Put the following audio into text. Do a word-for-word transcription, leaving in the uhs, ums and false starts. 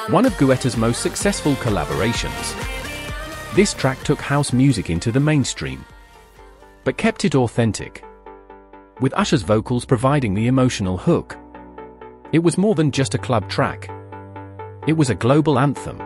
one of Guetta's most successful collaborations. This track took house music into the mainstream, but kept it authentic, with Usher's vocals providing the emotional hook. It was more than just a club track. It was a global anthem.